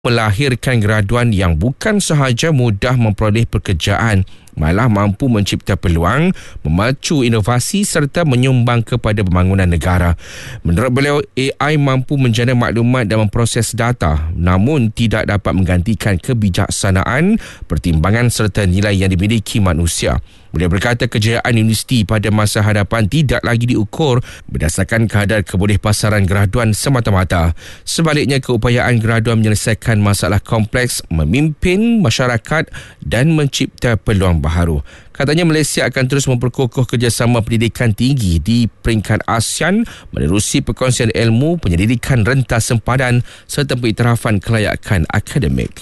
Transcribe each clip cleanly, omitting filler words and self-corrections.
melahirkan graduan yang bukan sahaja mudah memperoleh pekerjaan, malah mampu mencipta peluang, memacu inovasi serta menyumbang kepada pembangunan negara. Menurut beliau, AI mampu menjana maklumat dan memproses data, namun tidak dapat menggantikan kebijaksanaan, pertimbangan serta nilai yang dimiliki manusia. Beliau berkata kejayaan universiti pada masa hadapan tidak lagi diukur berdasarkan kadar kebolehpasaran graduan semata-mata. Sebaliknya, keupayaan graduan menyelesaikan masalah kompleks, memimpin masyarakat dan mencipta peluang baharu. Katanya Malaysia akan terus memperkokoh kerjasama pendidikan tinggi di peringkat ASEAN menerusi perkongsian ilmu, penyelidikan rentas sempadan serta pengiktirafan kelayakan akademik.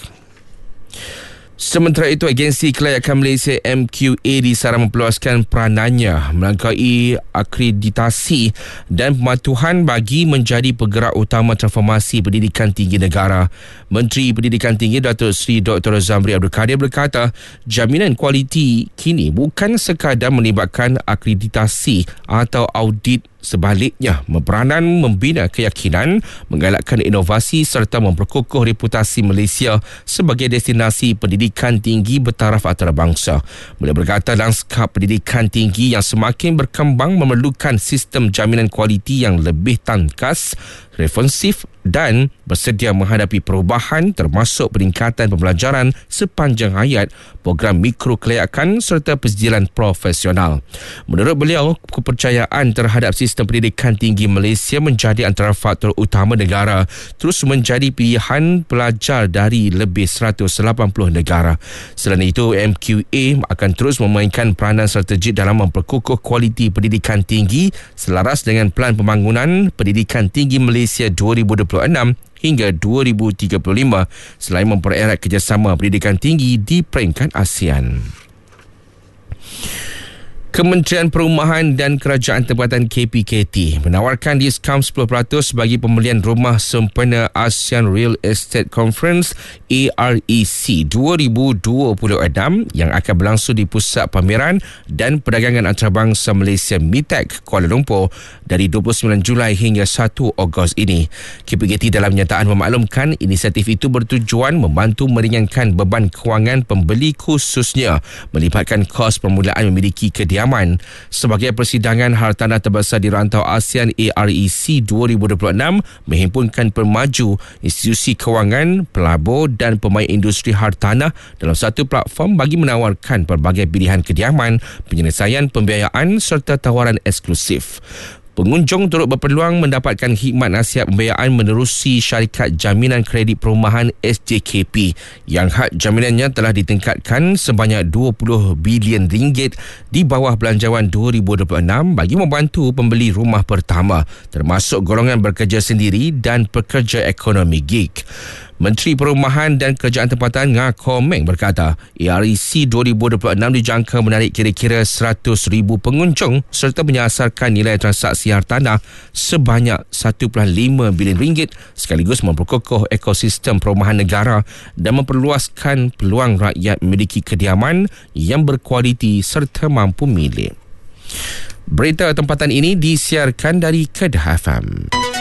Sementara itu, agensi kelayakan Malaysia MQA disarankan memperluaskan peranannya melangkaui akreditasi dan pematuhan bagi menjadi penggerak utama transformasi pendidikan tinggi negara. Menteri Pendidikan Tinggi Datuk Seri Dr. Zamri Abdul Kadir berkata, jaminan kualiti kini bukan sekadar melibatkan akreditasi atau audit. Sebaliknya, berperanan membina keyakinan, menggalakkan inovasi serta memperkokoh reputasi Malaysia sebagai destinasi pendidikan tinggi bertaraf antarabangsa. Beliau berkata lanskap pendidikan tinggi yang semakin berkembang memerlukan sistem jaminan kualiti yang lebih tangkas, responsif dan bersedia menghadapi perubahan termasuk peningkatan pembelajaran sepanjang hayat, program mikro kelayakan serta persediaan profesional. Menurut beliau, kepercayaan terhadap sistem pendidikan tinggi Malaysia menjadi antara faktor utama negara terus menjadi pilihan pelajar dari lebih 180 negara. Selain itu, MQA akan terus memainkan peranan strategik dalam memperkukuh kualiti pendidikan tinggi selaras dengan Pelan Pembangunan Pendidikan Tinggi Malaysia 2026 hingga 2035 selain mempererat kerjasama pendidikan tinggi di peringkat ASEAN. Kementerian Perumahan dan Kerajaan Tempatan KPKT menawarkan diskaun 10% bagi pembelian rumah sempena ASEAN Real Estate Conference AREC 2026 yang akan berlangsung di Pusat Pameran dan Perdagangan Antarabangsa Malaysia MITEC Kuala Lumpur dari 29 Julai hingga 1 Ogos ini. KPKT dalam nyataan memaklumkan inisiatif itu bertujuan membantu meringankan beban kewangan pembeli khususnya melibatkan kos permulaan memiliki kediaman. Sebagai persidangan hartanah terbesar di rantau ASEAN AREC 2026 menghimpunkan pemaju, institusi kewangan, pelabur dan pemain industri hartanah dalam satu platform bagi menawarkan pelbagai pilihan kediaman, penyelesaian pembiayaan serta tawaran eksklusif. Pengunjung turut berpeluang mendapatkan khidmat nasihat pembiayaan menerusi syarikat jaminan kredit perumahan SJKP yang had jaminannya telah ditingkatkan sebanyak 20 bilion ringgit di bawah belanjawan 2026 bagi membantu pembeli rumah pertama termasuk golongan bekerja sendiri dan pekerja ekonomi gig. Menteri Perumahan dan Kerajaan Tempatan Ngah Komeng berkata, AREC 2026 dijangka menarik kira-kira 100,000 pengunjung serta menyasarkan nilai transaksi hartanah sebanyak 1.5 bilion ringgit sekaligus memperkokoh ekosistem perumahan negara dan memperluaskan peluang rakyat memiliki kediaman yang berkualiti serta mampu milik. Berita tempatan ini disiarkan dari Kedah FM.